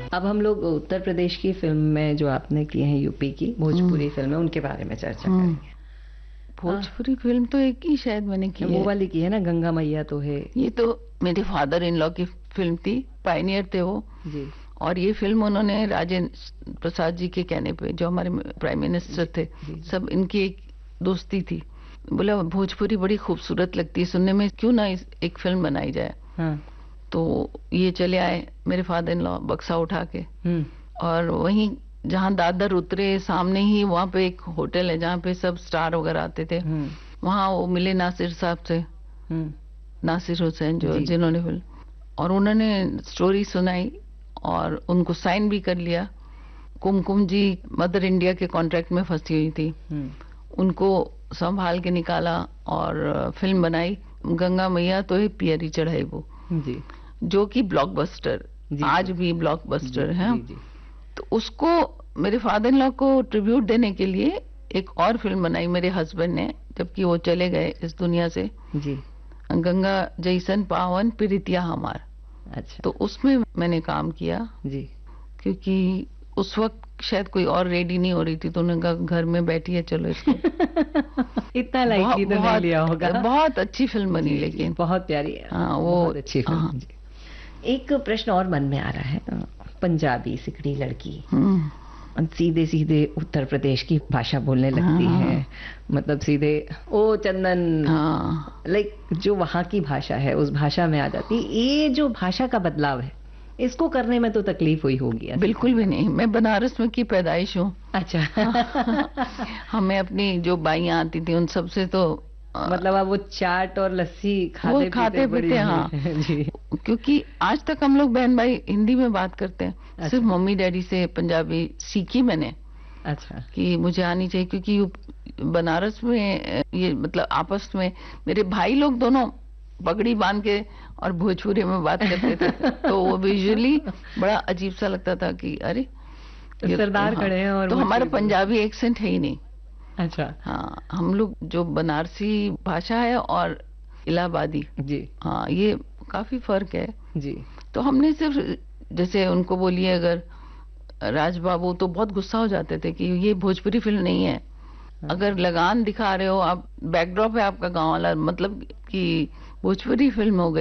अब हम लोग उत्तर प्रदेश की फिल्म में जो आपने की है, यूपी की भोजपुरी फिल्म है, उनके बारे में चर्चा करेंगे। भोजपुरी फिल्म तो एक ही शायद मैंने की वो है। वाली की है ना, गंगा मैया तो है। ये तो मेरे फादर इन लॉ की फिल्म थी, पायनियर थे वो जी। और ये फिल्म उन्होंने राजेंद्र प्रसाद जी के कहने पे, जो हमारे प्राइम मिनिस्टर थे, सब इनकी एक दोस्ती थी। बोला भोजपुरी बड़ी खूबसूरत लगती है सुनने में, क्यों ना एक फिल्म बनाई जाए। हाँ। तो ये चले आए मेरे फादर इन लॉ बक्सा उठा के, और वहीं जहाँ दादर उतरे सामने ही वहाँ पे एक होटल है जहाँ पे सब स्टार वगैरह आते थे। वहाँ वो मिले नासिर साहब से, नासिर हुसैन जो जिन्होंने फिल्म, और उन्होंने स्टोरी सुनाई और उनको साइन भी कर लिया। कुमकुम जी मदर इंडिया के कॉन्ट्रैक्ट में फंसी हुई थी, उनको संभाल के निकाला और फिल्म बनाई गंगा मैया तो है पियरी चढ़ाई वो जी, जो कि ब्लॉकबस्टर, आज भी ब्लॉकबस्टर है। तो उसको मेरे फादर इन लॉ को ट्रिब्यूट देने के लिए एक और फिल्म बनाई मेरे हस्बैंड ने, जबकि वो चले गए इस दुनिया से जी, गंगा जैसन पावन प्रीतिया हमार। अच्छा। तो उसमें मैंने काम किया जी, क्योंकि उस वक्त शायद कोई और रेडी नहीं हो रही थी, तो उन्होंने कहा घर में बैठी है चलो इसको इतना लाइटली तो नहीं लिया होगा। बहुत अच्छी फिल्म बनी, लेकिन बहुत प्यारी। हाँ, वो बहुत अच्छी फिल्म। एक प्रश्न और मन में आ रहा है, पंजाबी सिकड़ी लड़की सीधे सीधे उत्तर प्रदेश की भाषा बोलने लगती है, मतलब सीधे ओ चंदन, लाइक जो वहाँ की भाषा है उस भाषा में आ जाती। ये जो भाषा का बदलाव है, इसको करने में तो तकलीफ हुई होगी। बिल्कुल भी नहीं, मैं बनारस में की पैदाइश हूँ। अच्छा। हमें अपनी जो बाइयां आती थी उन सबसे तो मतलब आप वो चाट और लस्सी खाते पीते हाँ जी। क्योंकि आज तक हम लोग बहन भाई हिंदी में बात करते हैं। अच्छा। सिर्फ मम्मी डैडी से पंजाबी सीखी मैंने। अच्छा। कि मुझे आनी चाहिए, क्योंकि बनारस में ये मतलब आपस में मेरे भाई लोग दोनों पगड़ी बांध के और भोजपुरी में बात करते थे तो वो विजुअली बड़ा अजीब सा लगता था कि अरे सरदार खड़े हैं और तो हमारा पंजाबी एक्सेंट है ही नहीं। अच्छा। हाँ, हम लोग जो बनारसी भाषा है और इलाहाबादी जी, हाँ ये काफी फर्क है जी। तो हमने सिर्फ जैसे उनको बोलिए अगर राज बाबू, तो बहुत गुस्सा हो जाते थे कि ये भोजपुरी फिल्म नहीं है। अगर लगान दिखा रहे हो आप, बैकड्रॉप है आपका गांव वाला, मतलब कि भोजपुरी फिल्म हो गई।